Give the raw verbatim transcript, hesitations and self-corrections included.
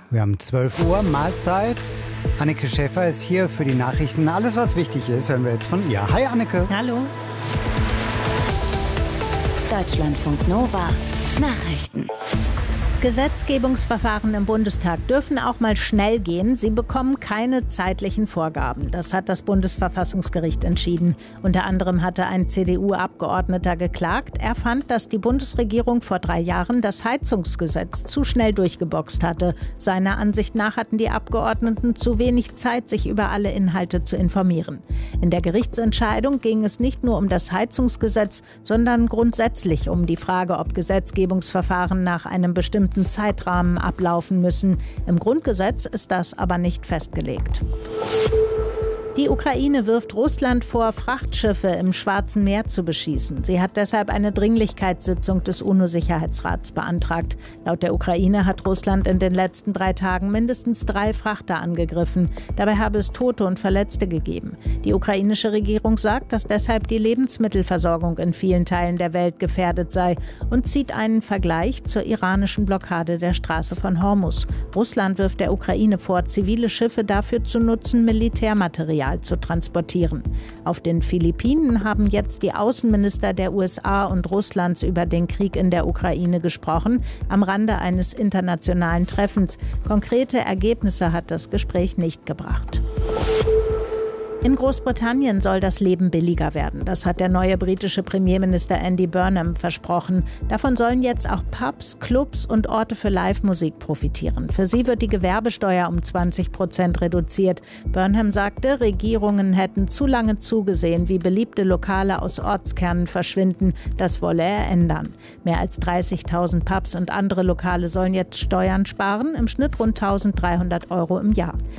Wir haben zwölf Uhr, Mahlzeit. Anneke Schäfer ist hier für die Nachrichten. Alles, was wichtig ist, hören wir jetzt von ihr. Hi Anneke. Hallo. Deutschlandfunk Nova. Nachrichten. Gesetzgebungsverfahren im Bundestag dürfen auch mal schnell gehen. Sie bekommen keine zeitlichen Vorgaben. Das hat das Bundesverfassungsgericht entschieden. Unter anderem hatte ein C D U-Abgeordneter geklagt. Er fand, dass die Bundesregierung vor drei Jahren das Heizungsgesetz zu schnell durchgeboxt hatte. Seiner Ansicht nach hatten die Abgeordneten zu wenig Zeit, sich über alle Inhalte zu informieren. In der Gerichtsentscheidung ging es nicht nur um das Heizungsgesetz, sondern grundsätzlich um die Frage, ob Gesetzgebungsverfahren nach einem bestimmten Zeitrahmen ablaufen müssen. Im Grundgesetz ist das aber nicht festgelegt. Die Ukraine wirft Russland vor, Frachtschiffe im Schwarzen Meer zu beschießen. Sie hat deshalb eine Dringlichkeitssitzung des UNO-Sicherheitsrats beantragt. Laut der Ukraine hat Russland in den letzten drei Tagen mindestens drei Frachter angegriffen. Dabei habe es Tote und Verletzte gegeben. Die ukrainische Regierung sagt, dass deshalb die Lebensmittelversorgung in vielen Teilen der Welt gefährdet sei und zieht einen Vergleich zur iranischen Blockade der Straße von Hormuz. Russland wirft der Ukraine vor, zivile Schiffe dafür zu nutzen, Militärmaterial zu transportieren. Auf den Philippinen haben jetzt die Außenminister der U S A und Russlands über den Krieg in der Ukraine gesprochen, am Rande eines internationalen Treffens. Konkrete Ergebnisse hat das Gespräch nicht gebracht. In Großbritannien soll das Leben billiger werden. Das hat der neue britische Premierminister Andy Burnham versprochen. Davon sollen jetzt auch Pubs, Clubs und Orte für Live-Musik profitieren. Für sie wird die Gewerbesteuer um zwanzig Prozent reduziert. Burnham sagte, Regierungen hätten zu lange zugesehen, wie beliebte Lokale aus Ortskernen verschwinden. Das wolle er ändern. Mehr als dreißigtausend Pubs und andere Lokale sollen jetzt Steuern sparen, im Schnitt rund eintausenddreihundert Euro im Jahr.